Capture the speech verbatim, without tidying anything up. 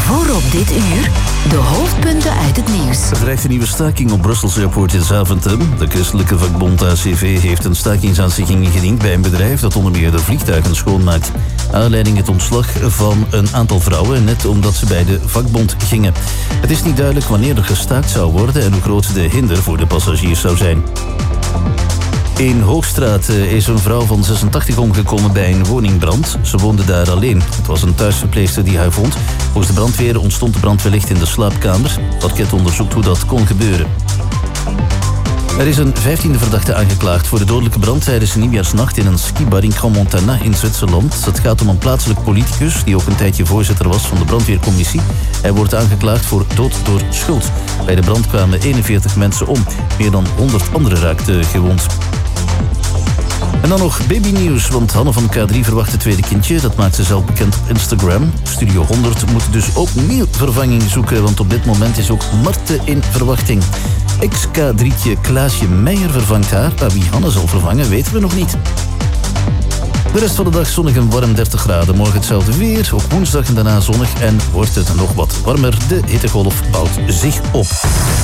Voor op dit uur de hoofdpunten uit het nieuws. Er dreigt een nieuwe staking op Brussels Airport in Zaventem. De christelijke vakbond A C V heeft een stakingsaanzegging ingediend bij een bedrijf dat onder meer de vliegtuigen schoonmaakt. Aanleiding het ontslag van een aantal vrouwen, net omdat ze bij de vakbond gingen. Het is niet duidelijk wanneer er gestaakt zou worden en hoe groot de hinder voor de passagiers zou zijn. In Hoogstraat is een vrouw van zesentachtig omgekomen bij een woningbrand. Ze woonde daar alleen. Het was een thuisverpleegster die haar vond. Volgens de brandweer ontstond de brand wellicht in de slaapkamer. Het parket onderzoekt hoe dat kon gebeuren. Er is een vijftiende verdachte aangeklaagd voor de dodelijke brand tijdens een nieuwjaarsnacht in een skibar in Crans-Montana in Zwitserland. Het gaat om een plaatselijk politicus die ook een tijdje voorzitter was van de brandweercommissie. Hij wordt aangeklaagd voor dood door schuld. Bij de brand kwamen eenenveertig mensen om. Meer dan honderd anderen raakten gewond. En dan nog babynieuws, want Hanne van K drie verwacht het tweede kindje. Dat maakt ze zelf bekend op Instagram. Studio honderd moet dus opnieuw vervanging zoeken, want op dit moment is ook Marten in verwachting. Ex-K drietje Klaasje Meijer vervangt haar, maar wie Hanne zal vervangen weten we nog niet. De rest van de dag zonnig en warm dertig graden. Morgen hetzelfde weer, ook woensdag en daarna zonnig en wordt het nog wat warmer. De hittegolf bouwt zich op.